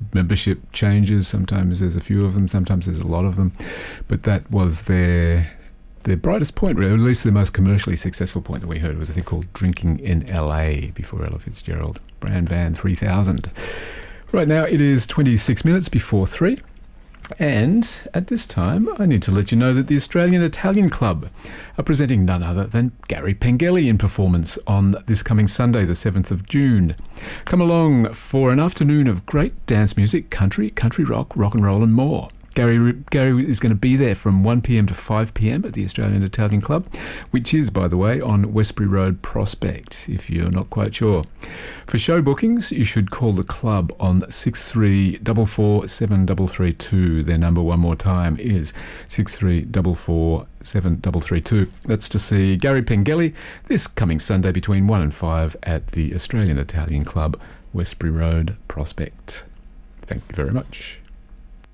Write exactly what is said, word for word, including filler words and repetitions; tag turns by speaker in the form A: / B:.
A: membership changes. Sometimes there's a few of them, sometimes there's a lot of them. But that was their their brightest point, really, or at least the most commercially successful point that we heard, was a thing called Drinking in L A before Ella Fitzgerald. Brand Van three thousand. Right now it is twenty-six minutes before three. And at this time, I need to let you know that the Australian Italian Club are presenting none other than Gary Pengelly in performance on this coming Sunday, the seventh of June. Come along for an afternoon of great dance music, country, country rock, rock and roll and more. Gary Gary is going to be there from one p m to five p m at the Australian Italian Club, which is, by the way, on Westbury Road, Prospect, if you're not quite sure. For show bookings, you should call the club on six three four four seven three three two. Their number, one more time, is six three four four seven three three two. That's to see Gary Pengelly this coming Sunday between one and five at the Australian Italian Club, Westbury Road, Prospect. Thank you very much.